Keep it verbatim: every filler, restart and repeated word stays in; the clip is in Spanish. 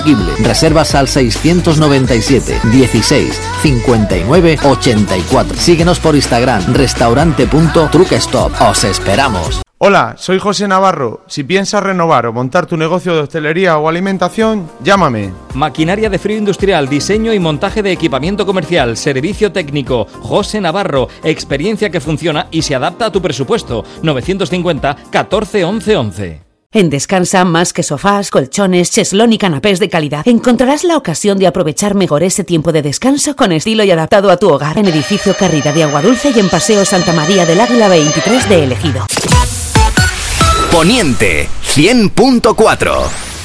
asequible. Reservas al seiscientos noventa y siete dieciséis cincuenta y nueve ochenta y cuatro. Síguenos por Instagram, restaurante punto truckstop. Os esperamos. Hola, soy José Navarro. Si piensas renovar o montar tu negocio de hostelería o alimentación, llámame. Maquinaria de frío industrial, diseño y montaje de equipamiento comercial, servicio técnico. José Navarro, experiencia que funciona y se adapta a tu presupuesto. novecientos cincuenta catorce once once. En Descansa, más que sofás, colchones, cheslón y canapés de calidad, encontrarás la ocasión de aprovechar mejor ese tiempo de descanso con estilo y adaptado a tu hogar. En Edificio Carrera de Aguadulce y en Paseo Santa María del Águila veintitrés de El Ejido. Poniente cien punto cuatro.